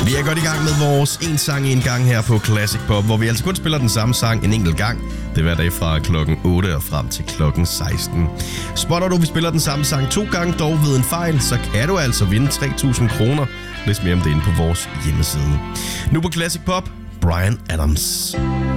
Vi er godt i gang med vores en sang en gang her på Classic Pop, hvor vi altså kun spiller den samme sang en enkelt gang. Det er hver dag fra klokken 8 og frem til klokken 16. Spotter du, vi spiller den samme sang 2 gange, dog ved en fejl, så kan du altså vinde 3.000 kroner. Læs mere om det inde på vores hjemmeside. Nu på Classic Pop, Bryan Adams.